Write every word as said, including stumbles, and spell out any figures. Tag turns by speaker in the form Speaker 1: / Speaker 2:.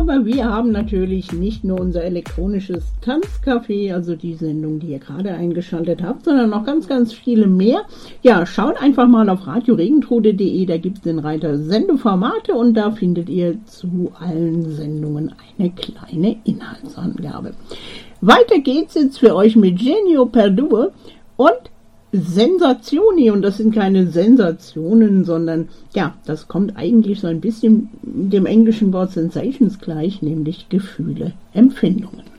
Speaker 1: Aber wir haben natürlich nicht nur unser elektronisches Tanzcafé, also die Sendung, die ihr gerade eingeschaltet habt, sondern noch ganz, ganz viele mehr. Ja, schaut einfach mal auf radio regentrode punkt de, da gibt es den Reiter Sendeformate und da findet ihr zu allen Sendungen eine kleine Inhaltsangabe. Weiter geht's jetzt für euch mit Genio per Due und Sensazioni, und das sind keine Sensationen, sondern ja, das kommt eigentlich so ein bisschen dem englischen Wort Sensations gleich, nämlich Gefühle, Empfindungen.